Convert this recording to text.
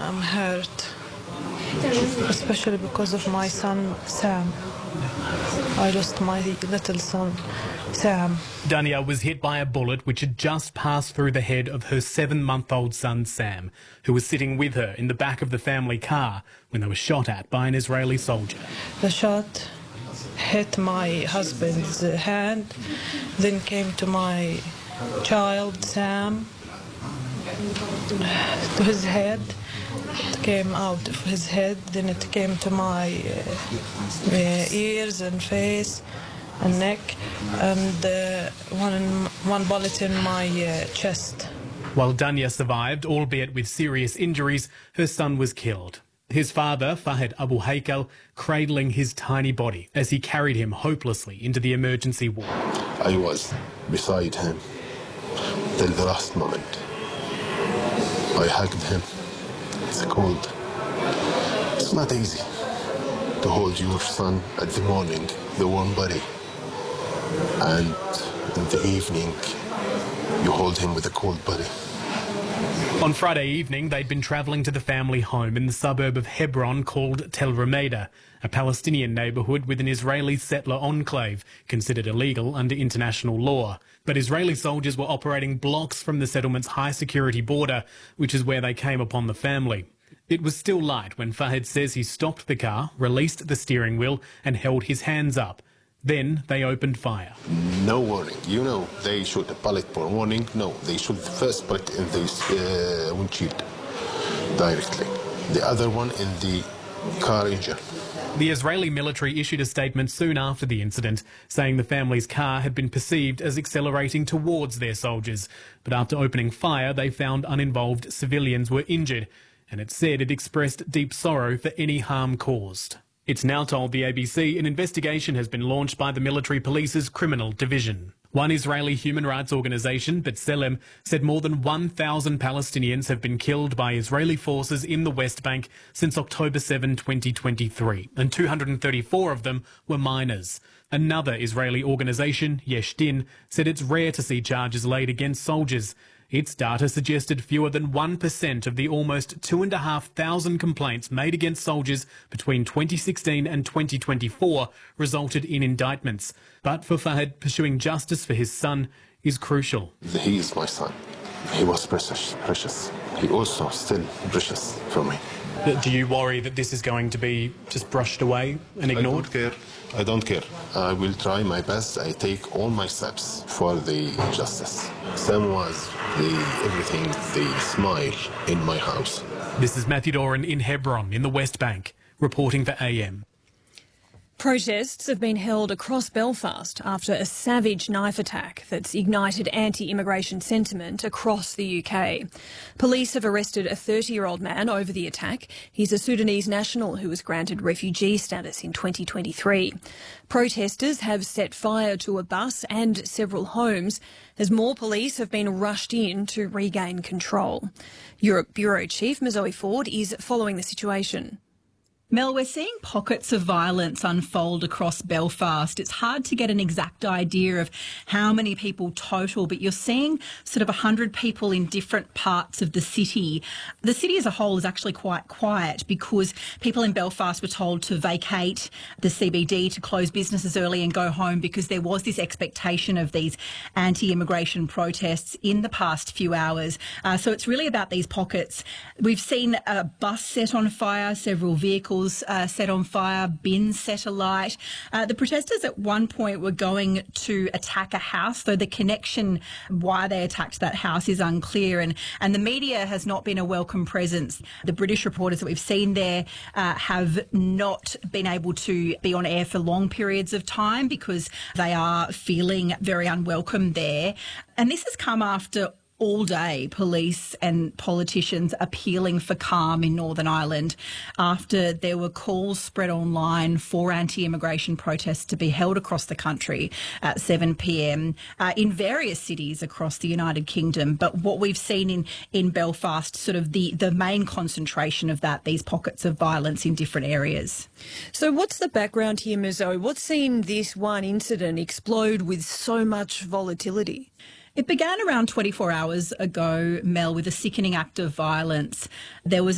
I'm hurt, especially because of my son, Sam. I lost my little son, Sam. Dania was hit by a bullet which had just passed through the head of her 7-month-old son, Sam, who was sitting with her in the back of the family car when they were shot at by an Israeli soldier. The shot hit my husband's hand, then came to my child, Sam, to his head. It came out of his head, then it came to my ears and face and neck, and one bullet in my chest. While Dania survived, albeit with serious injuries, her son was killed. His father, Fahed Abu Haikal, cradling his tiny body as he carried him hopelessly into the emergency ward. I was beside him till the last moment. I hugged him. It's cold. It's not easy to hold your son at the morning, the warm body, and in the evening you hold him with a cold body. On Friday evening, they'd been travelling to the family home in the suburb of Hebron called Tel Rumeida, a Palestinian neighbourhood with an Israeli settler enclave, considered illegal under international law. But Israeli soldiers were operating blocks from the settlement's high-security border, which is where they came upon the family. It was still light when Fahed says he stopped the car, released the steering wheel and held his hands up. Then they opened fire. No warning. You know, they shoot a bullet for warning. No, they shoot the first bullet in the windshield directly. The other one in the car engine. The Israeli military issued a statement soon after the incident, saying the family's car had been perceived as accelerating towards their soldiers. But after opening fire, they found uninvolved civilians were injured, and it said it expressed deep sorrow for any harm caused. It's now told the ABC an investigation has been launched by the military police's criminal division. One Israeli human rights organisation, B'Tselem, said more than 1,000 Palestinians have been killed by Israeli forces in the West Bank since October 7, 2023, and 234 of them were minors. Another Israeli organisation, Yesh Din, said it's rare to see charges laid against soldiers. Its data suggested fewer than 1% of the almost 2,500 complaints made against soldiers between 2016 and 2024 resulted in indictments. But for Fahed, pursuing justice for his son is crucial. He is my son. He was precious. He also still precious for me. Do you worry that this is going to be just brushed away and ignored? I don't care. I will try my best. I take all my steps for the justice. Sam was everything, the smile in my house. This is Matthew Doran in Hebron in the West Bank, reporting for AM. Protests have been held across Belfast after a savage knife attack that's ignited anti-immigration sentiment across the UK. Police have arrested a 30-year-old man over the attack. He's a Sudanese national who was granted refugee status in 2023. Protesters have set fire to a bus and several homes as more police have been rushed in to regain control. Europe Bureau Chief Mazoe Ford is following the situation. Mel, we're seeing pockets of violence unfold across Belfast. It's hard to get an exact idea of how many people total, but you're seeing sort of 100 people in different parts of the city. The city as a whole is actually quite quiet because people in Belfast were told to vacate the CBD, to close businesses early and go home because there was this expectation of these anti-immigration protests in the past few hours. So it's really about these pockets. We've seen a bus set on fire, several vehicles set on fire, bins set alight. The protesters at one point were going to attack a house, though the connection why they attacked that house is unclear, and the media has not been a welcome presence. The British reporters that we've seen there have not been able to be on air for long periods of time because they are feeling very unwelcome there. And this has come after all day police and politicians appealing for calm in Northern Ireland after there were calls spread online for anti-immigration protests to be held across the country at 7 p.m. In various cities across the United Kingdom. But what we've seen in Belfast, sort of the main concentration of that, these pockets of violence in different areas. So what's the background here, Mazoe? What's seen this one incident explode with so much volatility? It began around 24 hours ago, Mel, with a sickening act of violence. There was